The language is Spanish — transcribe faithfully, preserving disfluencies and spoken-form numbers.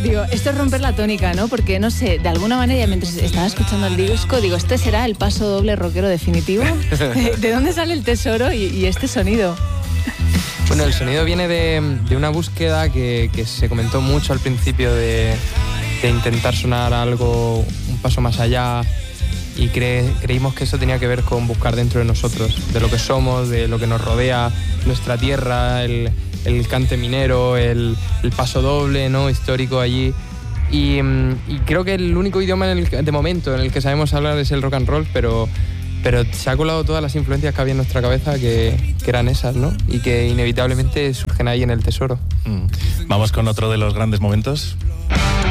digo, esto es romper la tónica, ¿no? Porque, no sé, de alguna manera, mientras estaba escuchando el disco, digo, ¿este será el paso doble rockero definitivo? ¿De dónde sale el tesoro y, y este sonido? Bueno, el sonido viene de, de una búsqueda que, que se comentó mucho al principio de, de intentar sonar algo un paso más allá, y cre, creímos que eso tenía que ver con buscar dentro de nosotros, de lo que somos, de lo que nos rodea, nuestra tierra, el, el cante minero, el, el paso doble, ¿no?, histórico allí. Y, y creo que el único idioma en el, de momento en el que sabemos hablar es el rock and roll, pero, pero se ha colado todas las influencias que había en nuestra cabeza que, que eran esas, ¿no? Y que inevitablemente surgen ahí en el tesoro. Mm. Vamos con otro de los grandes momentos.